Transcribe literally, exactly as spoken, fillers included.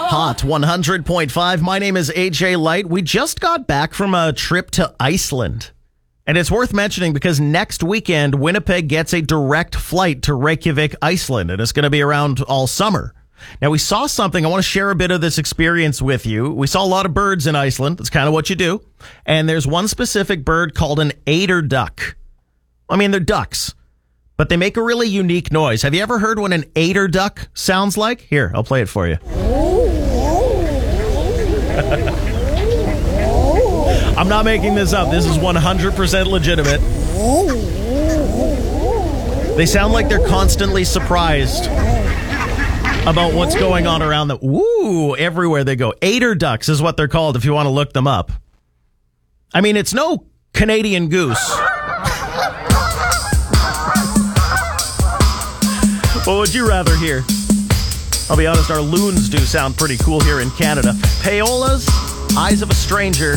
Hot one hundred point five. My name is A J Light. We just got back from a trip to Iceland. And it's worth mentioning because next weekend, Winnipeg gets a direct flight to Reykjavik, Iceland. And it's going to be around all summer. Now, we saw something. I want to share a bit of this experience with you. We saw a lot of birds in Iceland. That's kind of what you do. And there's one specific bird called an eider duck. I mean, they're ducks, but they make a really unique noise. Have you ever heard what an eider duck sounds like? Here, I'll play it for you. I'm not making this up. This is one hundred percent legitimate. They sound like they're constantly surprised about what's going on around them. Ooh, everywhere they go. Eider ducks is what they're called if you want to look them up. I mean, it's no Canadian goose. What would you rather hear? I'll be honest, our loons do sound pretty cool here in Canada. Payolas, Eyes of a Stranger.